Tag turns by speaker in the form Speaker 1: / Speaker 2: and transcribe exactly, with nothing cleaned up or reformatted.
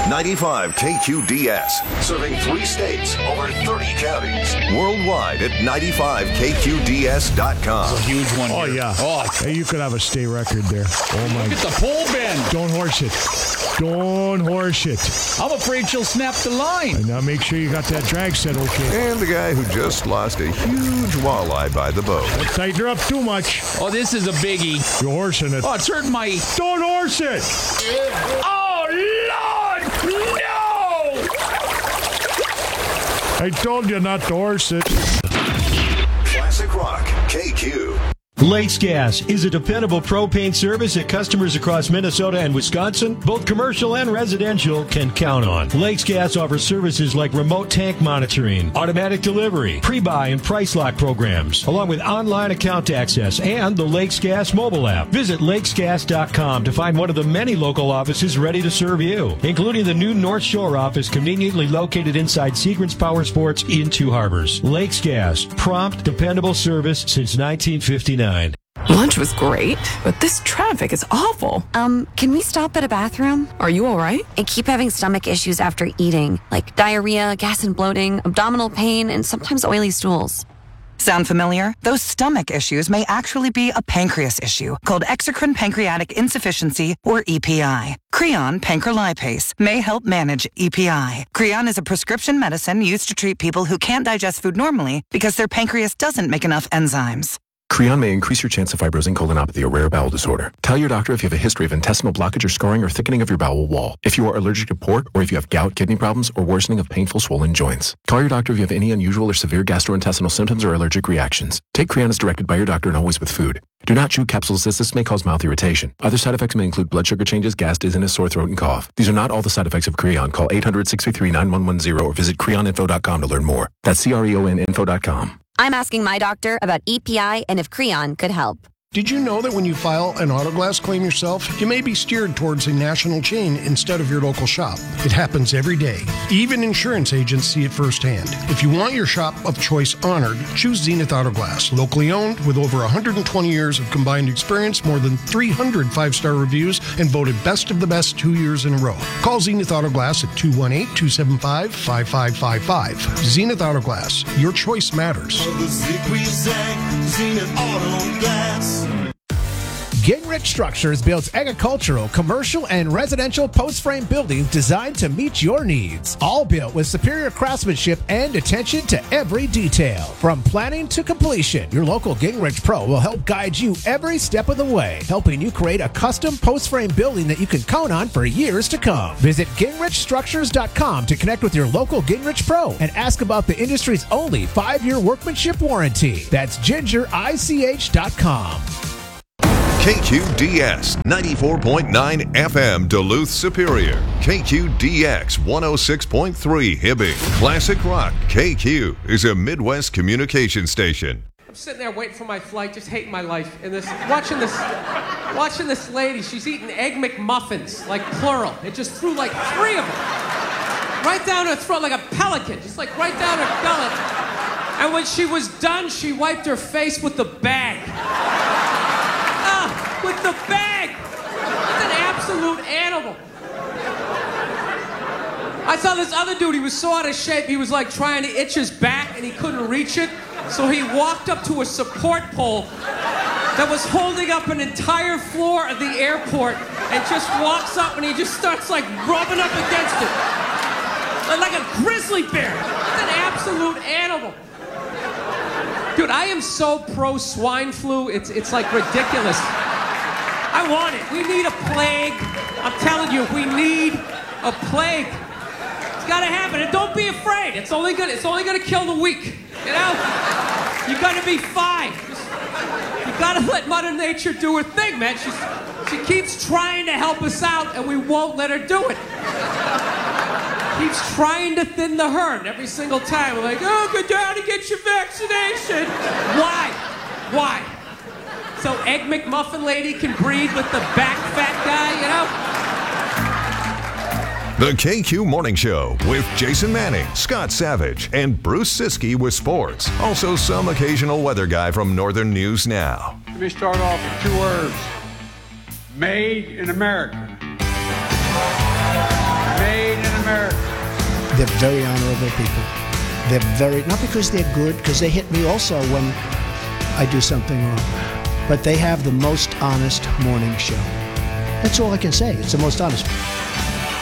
Speaker 1: ninety-five K Q D S. Serving three states, over thirty counties. Worldwide at ninety-five K Q D S dot com.
Speaker 2: It's a huge one.
Speaker 3: Oh,
Speaker 2: here.
Speaker 3: yeah.
Speaker 2: Oh,
Speaker 3: hey, you could have a state record there. Oh, my.
Speaker 2: Look at the pole bend.
Speaker 3: Don't horse it. Don't horse it.
Speaker 2: I'm afraid she'll snap the line.
Speaker 3: And now make sure you got that drag set okay.
Speaker 1: And the guy who just lost a huge walleye by the boat.
Speaker 3: Don't tighten her up too much.
Speaker 2: Oh, this is a biggie.
Speaker 3: You're horsing it.
Speaker 2: Oh, it's hurting my...
Speaker 3: Don't horse it.
Speaker 2: Oh, Lord, no!
Speaker 3: I told you not to horse it.
Speaker 1: Classic Rock, K Q.
Speaker 4: Lakes Gas is a dependable pro paint service that customers across Minnesota and Wisconsin, both commercial and residential, can count on. Lakes Gas offers services like remote tank monitoring, automatic delivery, pre-buy and price lock programs, along with online account access and the Lakes Gas mobile app. Visit lakes gas dot com to find one of the many local offices ready to serve you, including the new North Shore office conveniently located inside Segrants Power Sports in Two Harbors. Lakes Gas, prompt, dependable service since nineteen fifty-nine.
Speaker 5: Lunch was great, but this traffic is awful.
Speaker 6: Um, can we stop at a bathroom?
Speaker 5: Are you all right?
Speaker 6: I keep having stomach issues after eating, like diarrhea, gas and bloating, abdominal pain, and sometimes oily stools.
Speaker 7: Sound familiar? Those stomach issues may actually be a pancreas issue called exocrine pancreatic insufficiency, or E P I. Creon pancrelipase may help manage E P I. Creon is a prescription medicine used to treat people who can't digest food normally because their pancreas doesn't make enough enzymes.
Speaker 8: Creon may increase your chance of fibrosing colonopathy, a rare bowel disorder. Tell your doctor if you have a history of intestinal blockage or scarring or thickening of your bowel wall, if you are allergic to pork, or if you have gout, kidney problems, or worsening of painful swollen joints. Call your doctor if you have any unusual or severe gastrointestinal symptoms or allergic reactions. Take Creon as directed by your doctor and always with food. Do not chew capsules as this may cause mouth irritation. Other side effects may include blood sugar changes, gas, dizziness, sore throat, and cough. These are not all the side effects of Creon. Call eight hundred, six three three, nine one one zero or visit creon info dot com to learn more. That's C R E O N info dot com.
Speaker 6: I'm asking my doctor about E P I and if Creon could help.
Speaker 9: Did you know that when you file an Autoglass claim yourself, you may be steered towards a national chain instead of your local shop? It happens every day. Even insurance agents see it firsthand. If you want your shop of choice honored, choose Zenith Autoglass. Locally owned, with over one hundred twenty years of combined experience, more than three hundred five-star reviews, and voted best of the best two years in a row. Call Zenith Autoglass at two one eight, two seven five, five five five five. Zenith Autoglass. Your choice matters.
Speaker 10: Zenith Autoglass.
Speaker 11: Gingrich Structures builds agricultural, commercial, and residential post-frame buildings designed to meet your needs. All built with superior craftsmanship and attention to every detail. From planning to completion, your local Gingrich Pro will help guide you every step of the way, helping you create a custom post-frame building that you can count on for years to come. Visit gingrich structures dot com to connect with your local Gingrich Pro and ask about the industry's only five-year workmanship warranty. That's ginger I C H dot com.
Speaker 1: K Q D S ninety-four point nine F M Duluth Superior. K Q D X one oh six point three Hibbing. Classic Rock K Q is a Midwest communication station.
Speaker 12: I'm sitting there waiting for my flight, just hating my life, and this watching this watching this lady. She's eating egg McMuffins, like plural. It just threw like three of them right down her throat like a pelican, just like right down her gullet. And when she was done, she wiped her face with the bag. With the bag! It's an absolute animal. I saw this other dude, he was so out of shape, he was like trying to itch his back and he couldn't reach it. So he walked up to a support pole that was holding up an entire floor of the airport and just walks up and he just starts like rubbing up against it. Like a grizzly bear. It's an absolute animal. Dude, I am so pro swine flu, it's, it's like ridiculous. I want it. We need a plague. I'm telling you, we need a plague. It's got to happen. And don't be afraid. It's only gonna, it's only gonna kill the weak. You know? You gotta be fine. Just, you gotta let Mother Nature do her thing, man. She's, she keeps trying to help us out, and we won't let her do it. Keeps trying to thin the herd every single time. We're like, oh, go down and get your vaccination. Why? Why? So Egg McMuffin lady can breed with the back fat guy, you know?
Speaker 1: The K Q Morning Show with Jason Manning, Scott Savage, and Bruce Siskey with sports. Also some occasional weather guy from Northern News Now.
Speaker 13: Let me start off with two words. Made in America. Made in
Speaker 10: They're very honorable people. They're very, not because they're good, because they hit me also when I do something wrong, but they have the most honest morning show. That's all I can say. It's the most honest.